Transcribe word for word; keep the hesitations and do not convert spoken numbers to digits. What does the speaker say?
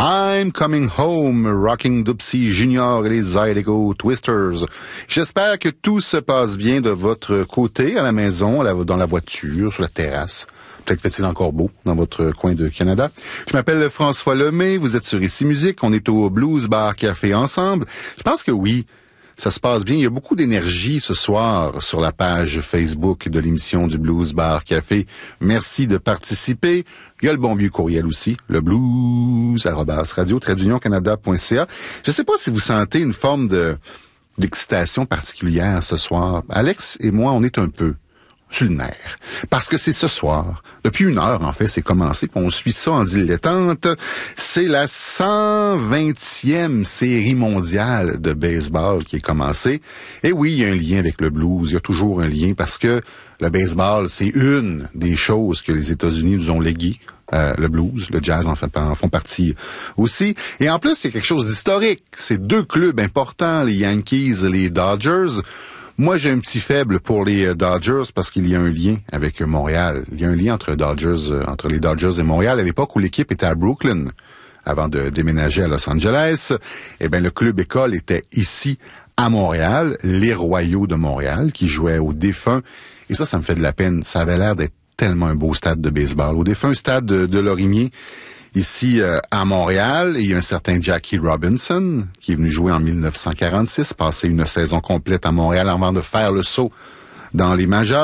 I'm Coming Home, Rocking Dupsy Junior et les Zydeco Twisters. J'espère que tout se passe bien de votre côté, à la maison, dans la voiture, sur la terrasse. Peut-être fait-il encore beau dans votre coin de Canada. Je m'appelle François Lemay, vous êtes sur Ici Musique, on est au Blues Bar Café ensemble. Je pense que oui, ça se passe bien. Il y a beaucoup d'énergie ce soir sur la page Facebook de l'émission du Blues Bar Café. Merci de participer. Il y a le bon vieux courriel aussi, le blues arobase radio tiret union canada point c a. Je ne sais pas si vous sentez une forme de d'excitation particulière ce soir. Alex et moi, on est un peu sur le nerf. Parce que c'est ce soir, depuis une heure en fait, c'est commencé, puis on suit ça en dilettante. C'est la cent vingtième série mondiale de baseball qui est commencée. Et oui, il y a un lien avec le blues, il y a toujours un lien parce que le baseball, c'est une des choses que les États-Unis nous ont léguées. Euh, le blues, le jazz en, fait, en font partie aussi. Et en plus, c'est quelque chose d'historique. C'est deux clubs importants, les Yankees et les Dodgers. Moi, j'ai un petit faible pour les Dodgers parce qu'il y a un lien avec Montréal. Il y a un lien entre Dodgers, euh, entre les Dodgers et Montréal. À l'époque où l'équipe était à Brooklyn, avant de déménager à Los Angeles, eh bien, le club école était ici à Montréal, les Royaux de Montréal, qui jouaient au défunt. Et ça, ça me fait de la peine. Ça avait l'air d'être tellement un beau stade de baseball. Au défunt stade de, de Lorimier, ici euh, à Montréal, il y a un certain Jackie Robinson qui est venu jouer en dix-neuf cent quarante-six, passer une saison complète à Montréal avant de faire le saut dans les majors.